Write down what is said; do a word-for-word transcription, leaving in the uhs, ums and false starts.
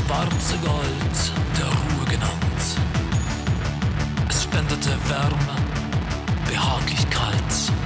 schwarze Gold der Ruhe genannt. Es spendete Wärme, Behaglichkeit